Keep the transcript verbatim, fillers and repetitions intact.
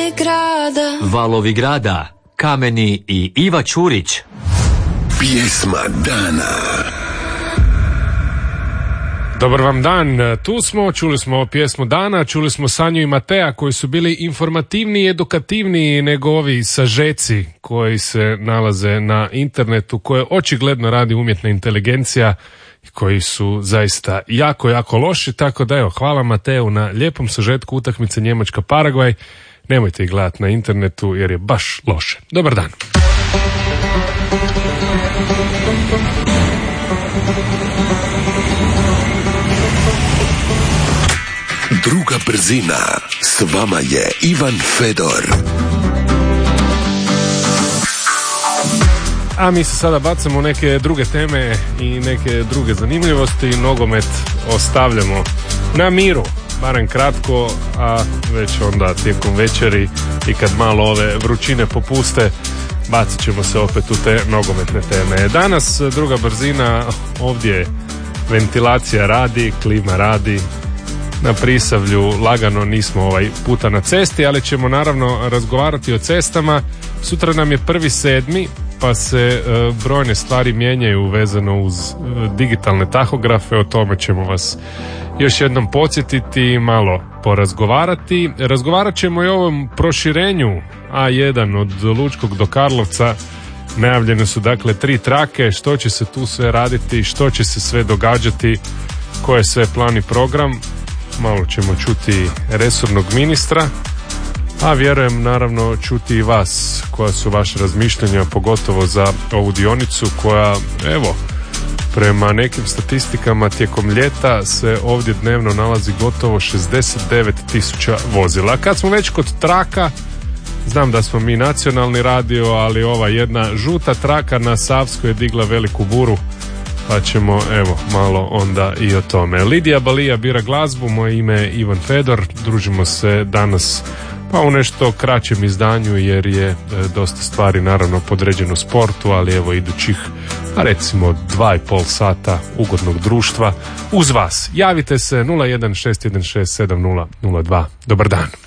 Valovi grada. Valovi grada, Kameni i Iva Ćurić. Pjesma dana. Dobar vam dan, tu smo, čuli smo pjesmu dana, čuli smo Sanju i Matea koji su bili informativniji i edukativniji nego ovi sažeci koji se nalaze na internetu, koje očigledno radi umjetna inteligencija i koji su zaista jako, jako loši, tako da evo, hvala Mateu na lijepom sažetku utakmice Njemačka-Paragvaj. Nemojte ih gledati na internetu jer je baš loše. Dobar dan. Druga brzina. S vama je Ivan Fedor. A mi se sada bacamo u neke druge teme i neke druge zanimljivosti. Nogomet ostavljamo na miru, barem kratko, a već onda tijekom večeri i kad malo ove vrućine popuste, bacit ćemo se opet u te nogometne teme. Danas druga brzina, ovdje ventilacija radi, klima radi. Na Prisavlju lagano nismo ovaj puta na cesti, ali ćemo naravno razgovarati o cestama. Sutra nam je prvi sedmi, pa se e, brojne stvari mijenjaju vezano uz e, digitalne tahografe. O tome ćemo vas još jednom podsjetiti i malo porazgovarati. Razgovarat ćemo i o ovom proširenju A jedan od Lučkog do Karlovca. Najavljene su dakle tri trake, što će se tu sve raditi, što će se sve događati, koje je sve plan i program. Malo ćemo čuti resornog ministra, a vjerujem naravno čuti i vas, koja su vaše razmišljanja, pogotovo za ovu dionicu koja, evo, prema nekim statistikama tijekom ljeta se ovdje dnevno nalazi gotovo šezdeset devet tisuća vozila. Kad smo već kod traka, znam da smo mi nacionalni radio, ali ova jedna žuta traka na Savskoj je digla veliku buru, pa ćemo evo malo onda i o tome. Lidija Balija bira glazbu, moje ime je Ivan Fedor, družimo se danas pa u nešto kraćem izdanju jer je e, dosta stvari naravno podređeno sportu, ali evo idućih recimo dva i pol sata ugodnog društva uz vas. Javite se nula jedan šest jedan šest sedam nula nula dva. Dobar dan.